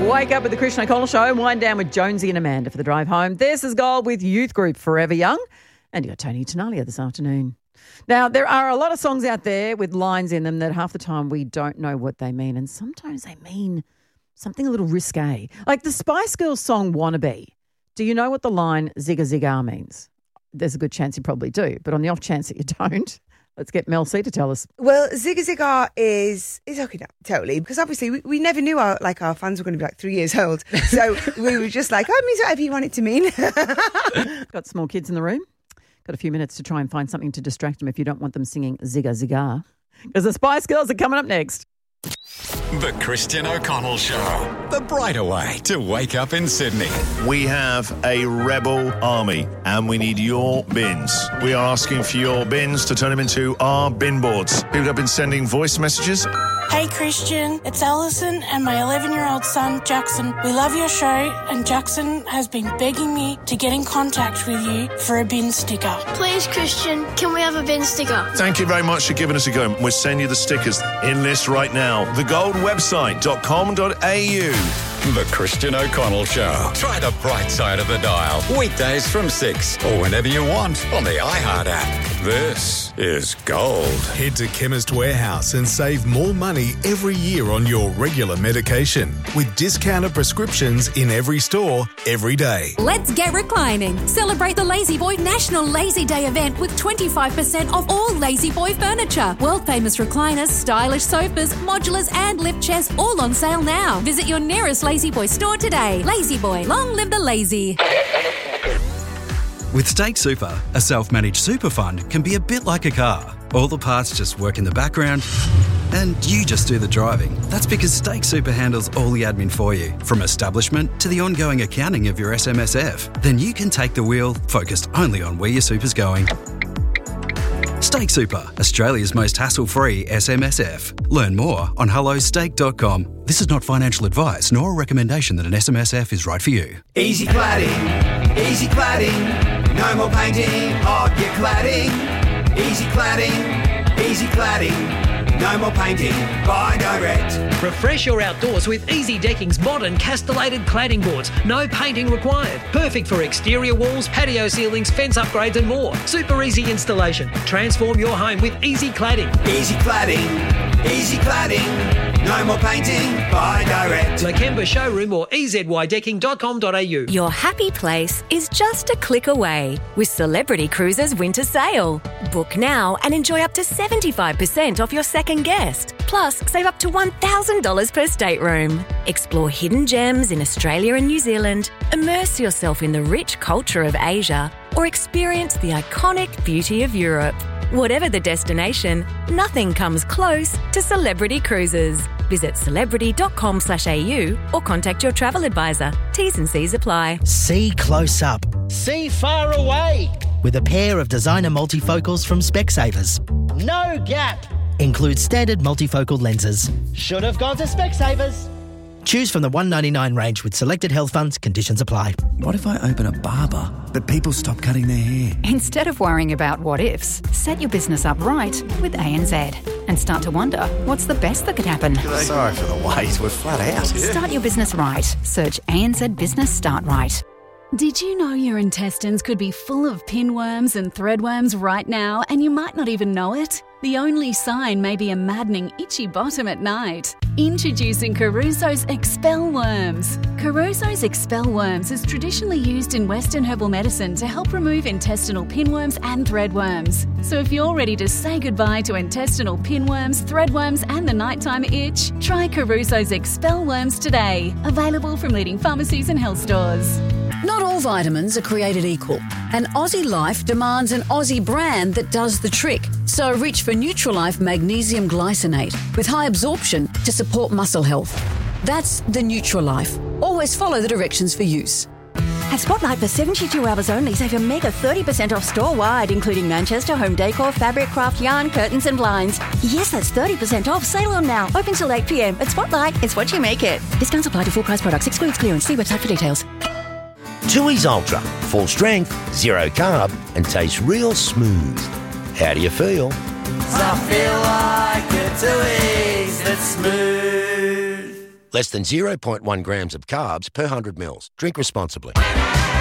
Wake up with the Christian O'Connell Show and wind down with Jonesy and Amanda for the drive home. This is Gold with Youth Group Forever Young. And you got Tony Tenalia this afternoon. Now, there are a lot of songs out there with lines in them that half the time we don't know what they mean. And sometimes they mean something a little risque. Like the Spice Girls song Wannabe. Do you know what the line Zigga Ziggar means? There's a good chance you probably do. But on the off chance that you don't, let's get Mel C to tell us. Well, Zigga Ziggar is okay, no, totally, because obviously we never knew our fans were going to be like 3 years old. So we were just like, it means whatever you want it to mean. Got small kids in the room. Got a few minutes to try and find something to distract them if you don't want them singing Zigga Ziggar. Because the Spice Girls are coming up next. The Christian O'Connell Show. The brighter way to wake up in Sydney. We have a rebel army and we need your bins. We are asking for your bins to turn them into our bin boards. People have been sending voice messages. Hey Christian, it's Alison and my 11-year-old son Jackson. We love your show and Jackson has been begging me to get in contact with you for a bin sticker. Please Christian, can we have a bin sticker? Thank you very much for giving us a go. We'll send you the stickers in list right now. thegoldwebsite.com.au. The Christian O'Connell Show. Try the bright side of the dial. Weekdays from 6 or whenever you want on the iHeart app. This is Gold. Head to Chemist Warehouse and save more money every year on your regular medication with discounted prescriptions in every store, every day. Let's get reclining. Celebrate the Lazy Boy National Lazy Day event with 25% off all Lazy Boy furniture. World-famous recliners, stylish sofas, modulars and lift chairs all on sale now. Visit your nearest Lazy Boy store today. Lazy Boy, long live the lazy. With Stake Super, a self-managed super fund can be a bit like a car. All the parts just work in the background and you just do the driving. That's because Stake Super handles all the admin for you, from establishment to the ongoing accounting of your SMSF. Then you can take the wheel, focused only on where your super's going. Stake Super, Australia's most hassle-free SMSF. Learn more on hellostake.com. This is not financial advice nor a recommendation that an SMSF is right for you. Easy cladding, easy cladding. No more painting, get cladding. Easy cladding, easy cladding. No more painting, buy direct. Refresh your outdoors with Easy Decking's modern castellated cladding boards. No painting required. Perfect for exterior walls, patio ceilings, fence upgrades and more. Super easy installation. Transform your home with Easy Cladding. Easy cladding, easy cladding. No more painting, buy direct. Lakemba Showroom or ezydecking.com.au. Your happy place is just a click away with Celebrity Cruises Winter Sale. Book now and enjoy up to 75% off your second guest. Plus, save up to $1,000 per stateroom. Explore hidden gems in Australia and New Zealand. Immerse yourself in the rich culture of Asia or experience the iconic beauty of Europe. Whatever the destination, nothing comes close to Celebrity Cruises. Visit celebrity.com.au or contact your travel advisor. T's and C's apply. See close up. See far away. With a pair of designer multifocals from Specsavers. No gap. Includes standard multifocal lenses. Should have gone to Specsavers. Choose from the $199 range with selected health funds. Conditions apply. What if I open a barber, but people stop cutting their hair? Instead of worrying about what ifs, set your business up right with ANZ and start to wonder, what's the best that could happen? Sorry for the wait, we're flat out. Start your business right. Search ANZ Business Start Right. Did you know your intestines could be full of pinworms and threadworms right now and you might not even know it? The only sign may be a maddening itchy bottom at night. Introducing Caruso's Expel Worms. Caruso's Expel Worms is traditionally used in Western herbal medicine to help remove intestinal pinworms and threadworms. So if you're ready to say goodbye to intestinal pinworms, threadworms and the nighttime itch, try Caruso's Expel Worms today. Available from leading pharmacies and health stores. Not all vitamins are created equal, and Aussie Life demands an Aussie brand that does the trick. So reach for Nutrilife Magnesium Glycinate with high absorption to support muscle health. That's the Nutrilife. Always follow the directions for use. At Spotlight for 72 hours only, save a mega 30% off store-wide, including Manchester home decor, fabric, craft, yarn, curtains and blinds. Yes, that's 30% off. Sale on now. Open till 8 p.m. At Spotlight, it's what you make it. Discounts apply to full price products. Excludes clearance. See website for details. Tooheys Ultra, full strength, zero carb, and tastes real smooth. How do you feel? I feel like a Tooheys that's smooth. Less than 0.1 grams of carbs per 100 mils. Drink responsibly.